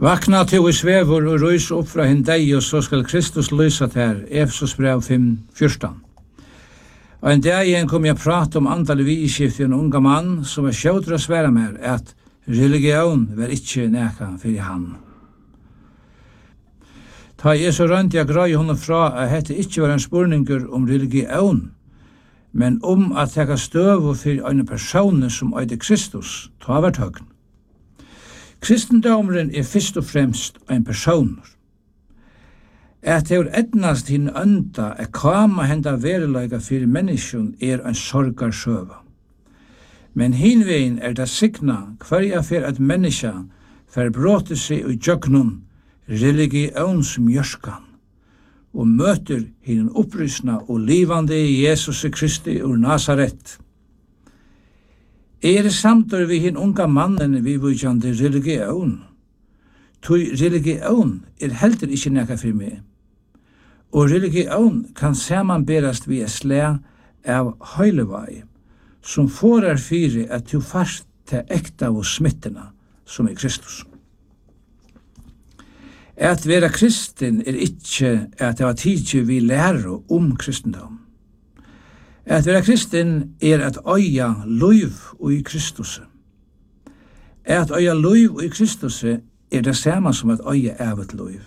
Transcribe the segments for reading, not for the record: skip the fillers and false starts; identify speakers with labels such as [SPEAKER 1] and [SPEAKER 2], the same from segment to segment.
[SPEAKER 1] Vakna til I svevur og røys opp fra hin deg, og så skal Kristus lysa ter, Efesos brev 5:14. Og en dag igjen kom jeg prate om antallet viskift i en unga mann, som var skjøter å svære mer, at religion var ikke neka for han. Ta jeg så rønt jeg grøy henne fra at dette ikke var en spurninger om religion, men om at teka støv for en person som øyde Kristus, ta vært høgn. Kristendomren fyrst og fremst en person. At det etnast hinn ønda kama henda veruleika fyrir menneskjon en sorgarsøva. Men hinvegin det signa hverja fyrir at menneska fer bråte seg og jögnun religionsmjörskan og møter hinn opprysna og livande Jesus Kristi ur Nazaret. Samtur vi hinn unga mannen vi vujande religion. Tui religion heldur ikkje nekka fyrir meg. Og religion kan samanberast vi slæ av høylevai, som forar fyrir at du fast til ekta og smittena som Kristus. At vera kristin ikkje at det var tidsi vi lærer om kristendom. At vera kristin at øya løyv i Kristus. At øya løyv i Kristus det samme som at øya evet løyv.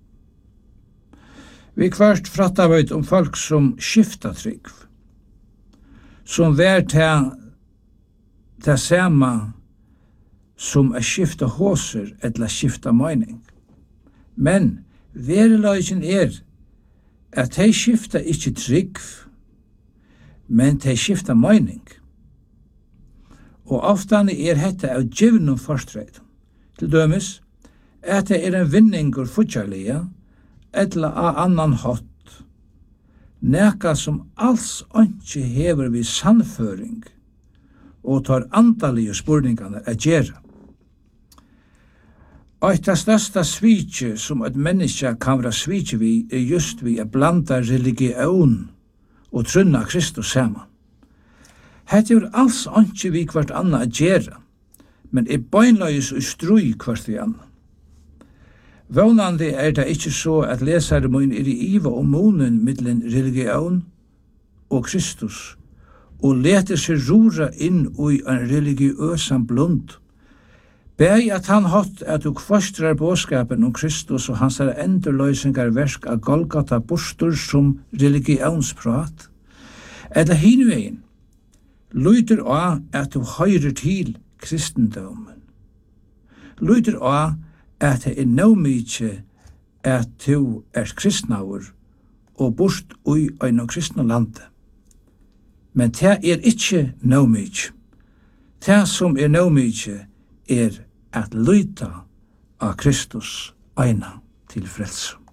[SPEAKER 1] Vi kvart frattavøyt om folk som skifta trygg, som vær til det samme som skifta håser eller skifta mening. Men vereløysen at de skifta ikkje trygg, men de skifta mening. Og ofte hette av djivnum forstreit. Til dømes, at det en vinningur futjarlige, etla av annan hot, neka som alls ikke hever vi sannføring, og tar andalige spurningane gjera. Og det største svitje som et menneske kan være svitje vi just vi blanda religion og trunna Kristus saman. Hette alls ikke vi hvert anna gjera, men bøynløys og strui hvert vi anna. Vånande det ikke så at lesare mun i iva om munen mittlen religion og Kristus, og leter seg rura inn i en religiøsan blund. Beg at han hatt at du kvastrar båskapen om Kristus og hans endurløysingar versk av Golgata bostur som religionsprat. Eller hinvegin, lyder av at du høyrer til kristendomen. Lyder av at det mykje at du kristnaur og bort ui ein kristna lande. Men det ikkje mykje. Det som mykje at lyta av Kristus eina til frelse.